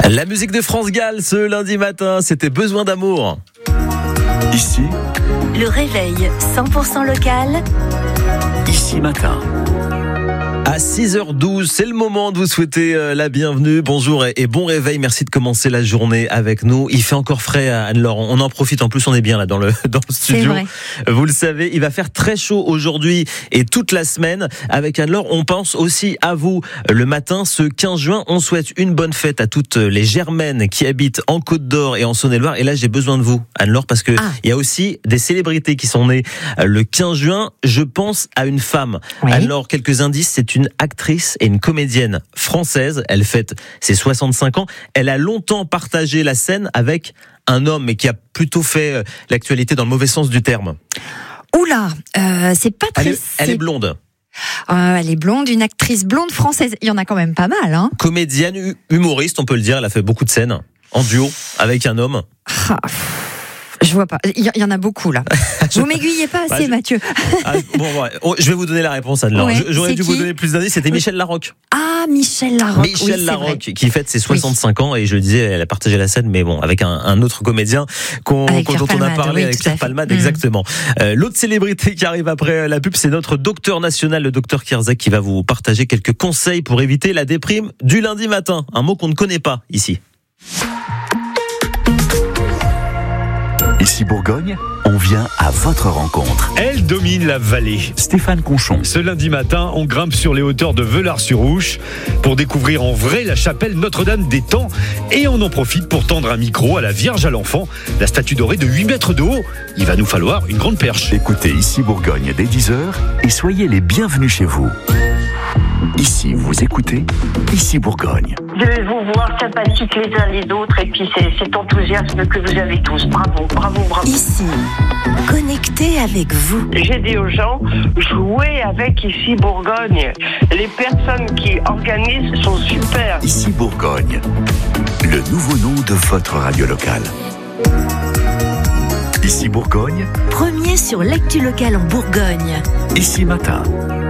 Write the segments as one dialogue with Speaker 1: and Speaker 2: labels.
Speaker 1: La musique de France Gall ce lundi matin, c'était Besoin d'amour.
Speaker 2: Ici,
Speaker 3: le réveil 100% local.
Speaker 2: Ici matin.
Speaker 1: À 6h12, c'est le moment de vous souhaiter la bienvenue. Bonjour et bon réveil. Merci de commencer la journée avec nous. Il fait encore frais à Anne-Laure. On en profite. En plus, on est bien là dans le studio.
Speaker 3: C'est vrai.
Speaker 1: Vous le savez, il va faire très chaud aujourd'hui et toute la semaine. Avec Anne-Laure, on pense aussi à vous. Le matin, ce 15 juin, on souhaite une bonne fête à toutes les Germaines qui habitent en Côte d'Or et en Saône-et-Loire. Et là, j'ai besoin de vous, Anne-Laure, parce que il y a aussi des célébrités qui sont nées le 15 juin. Je pense à une femme.
Speaker 3: Oui.
Speaker 1: Anne-Laure, quelques indices. C'est une actrice et une comédienne française. Elle fête ses 65 ans. Elle a longtemps partagé la scène avec un homme, mais qui a plutôt fait l'actualité dans le mauvais sens du terme.
Speaker 4: Oula, c'est pas très...
Speaker 1: Elle est blonde.
Speaker 4: Elle est blonde, une actrice blonde française. Il y en a quand même pas mal, hein.
Speaker 1: Comédienne, humoriste, on peut le dire. Elle a fait beaucoup de scènes en duo avec un homme.
Speaker 4: Je vois pas. Il y en a beaucoup, là. Vous m'aiguillez pas assez, Mathieu.
Speaker 1: Je vais vous donner la réponse, Anne-Laure.
Speaker 4: Ouais,
Speaker 1: J'aurais dû
Speaker 4: c'est
Speaker 1: vous
Speaker 4: qui
Speaker 1: donner plus d'indices. C'était Michel Larocque.
Speaker 4: Ah, Michel Larocque.
Speaker 1: Michel Larocque, qui fête ses 65 ans. Et je le disais, elle a partagé la scène, mais bon, avec un autre comédien dont on a parlé, avec Pierre Palmade, exactement. L'autre célébrité qui arrive après la pub, c'est notre docteur national, le docteur Kierzek, qui va vous partager quelques conseils pour éviter la déprime du lundi matin. Un mot qu'on ne connaît pas ici.
Speaker 2: Ici Bourgogne, on vient à votre rencontre.
Speaker 5: Elle domine la vallée.
Speaker 2: Stéphane Conchon.
Speaker 5: Ce lundi matin, on grimpe sur les hauteurs de Velars-sur-Ouche pour découvrir en vrai la chapelle Notre-Dame-des-Temps. Et on en profite pour tendre un micro à la Vierge à l'Enfant, la statue dorée de 8 mètres de haut. Il va nous falloir une grande perche.
Speaker 2: Écoutez Ici Bourgogne dès 10h et soyez les bienvenus chez vous. Ici, vous écoutez Ici Bourgogne.
Speaker 6: De vous voir sympathiques les uns les autres et puis cet enthousiasme que vous avez tous. Bravo, bravo, bravo.
Speaker 3: Ici, connecté avec vous.
Speaker 6: J'ai dit aux gens, jouez avec Ici Bourgogne. Les personnes qui organisent sont super.
Speaker 2: Ici Bourgogne, le nouveau nom de votre radio locale. Ici Bourgogne,
Speaker 3: Premier sur l'actu locale en Bourgogne.
Speaker 2: Ici matin.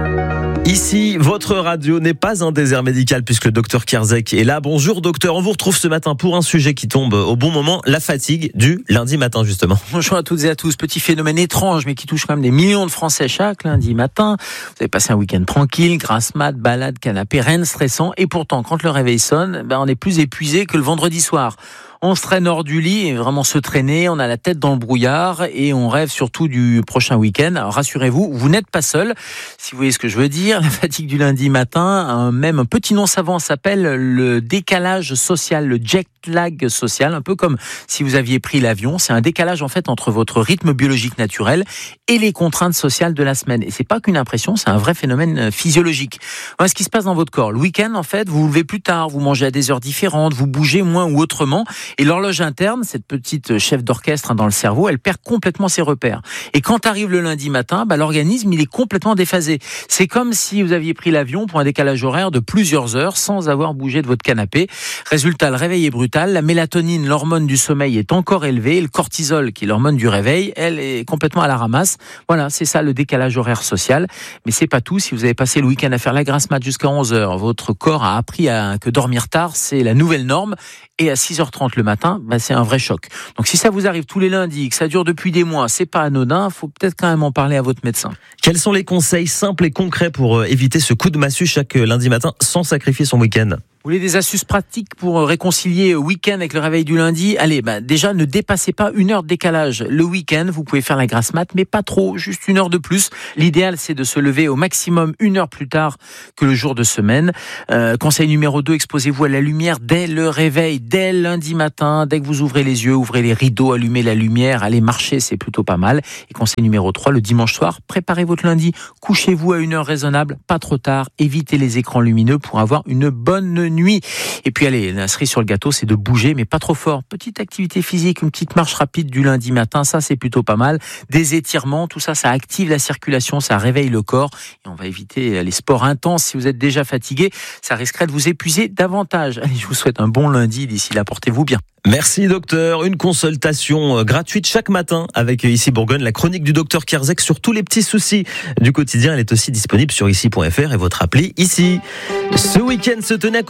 Speaker 1: Ici, votre radio n'est pas un désert médical puisque le docteur Kierzek est là. Bonjour docteur, on vous retrouve ce matin pour un sujet qui tombe au bon moment, la fatigue du lundi matin justement.
Speaker 7: Bonjour à toutes et à tous, petit phénomène étrange mais qui touche quand même des millions de Français chaque lundi matin. Vous avez passé un week-end tranquille, grasse mat, balade, canapé, rien de stressant et pourtant quand le réveil sonne, on est plus épuisé que le vendredi soir. On se traîne hors du lit et vraiment se traîner, on a la tête dans le brouillard et on rêve surtout du prochain week-end. Alors rassurez-vous, vous n'êtes pas seul. Si vous voyez ce que je veux dire, la fatigue du lundi matin, même un petit nom savant s'appelle le décalage social, le jet lag social, un peu comme si vous aviez pris l'avion. C'est un décalage en fait entre votre rythme biologique naturel et les contraintes sociales de la semaine. Et c'est pas qu'une impression, c'est un vrai phénomène physiologique. Voilà ce qui se passe dans votre corps. Le week-end, en fait, vous vous levez plus tard, vous mangez à des heures différentes, vous bougez moins ou autrement. Et l'horloge interne, cette petite chef d'orchestre dans le cerveau, elle perd complètement ses repères. Et quand arrive le lundi matin, l'organisme, il est complètement déphasé. C'est comme si vous aviez pris l'avion pour un décalage horaire de plusieurs heures sans avoir bougé de votre canapé. Résultat, le réveil est brutal. La mélatonine, l'hormone du sommeil, est encore élevée. Et le cortisol, qui est l'hormone du réveil, elle est complètement à la ramasse. Voilà, c'est ça le décalage horaire social. Mais c'est pas tout. Si vous avez passé le week-end à faire la grasse mat jusqu'à 11h, votre corps a appris que dormir tard, c'est la nouvelle norme. Et à 6h30 le matin, c'est un vrai choc. Donc si ça vous arrive tous les lundis, que ça dure depuis des mois, c'est pas anodin, faut peut-être quand même en parler à votre médecin.
Speaker 1: Quels sont les conseils simples et concrets pour éviter ce coup de massue chaque lundi matin sans sacrifier son week-end ?
Speaker 7: Vous voulez des astuces pratiques pour réconcilier week-end avec le réveil du lundi ? Allez, déjà, ne dépassez pas 1 heure de décalage. Le week-end, vous pouvez faire la grasse mat, mais pas trop, juste 1 heure de plus. L'idéal, c'est de se lever au maximum 1 heure plus tard que le jour de semaine. Conseil numéro 2, exposez-vous à la lumière dès le réveil, dès lundi matin. Dès que vous ouvrez les yeux, ouvrez les rideaux, allumez la lumière, allez marcher, c'est plutôt pas mal. Et conseil numéro 3, le dimanche soir, préparez votre lundi. Couchez-vous à 1 heure raisonnable, pas trop tard. Évitez les écrans lumineux pour avoir une bonne nuit. Et puis allez, la cerise sur le gâteau, c'est de bouger, mais pas trop fort. Petite activité physique, une petite marche rapide du lundi matin, ça c'est plutôt pas mal. Des étirements, tout ça, ça active la circulation, ça réveille le corps. Et on va éviter les sports intenses. Si vous êtes déjà fatigué, ça risquerait de vous épuiser davantage. Allez, je vous souhaite un bon lundi. D'ici là, portez-vous bien.
Speaker 1: Merci docteur, une consultation gratuite chaque matin avec Ici Bourgogne, la chronique du docteur Kierzek sur tous les petits soucis du quotidien. Elle est aussi disponible sur ici.fr et votre appli Ici. Ce week-end se tenait à côté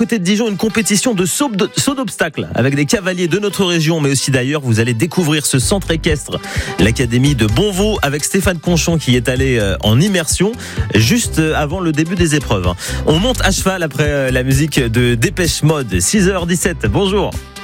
Speaker 1: côté de Dijon, une compétition de saut d'obstacles avec des cavaliers de notre région, mais aussi d'ailleurs. Vous allez découvrir ce centre équestre, l'Académie de Bonvaux, avec Stéphane Conchon qui est allé en immersion juste avant le début des épreuves. On monte à cheval après la musique de Dépêche Mode. 6h17, bonjour.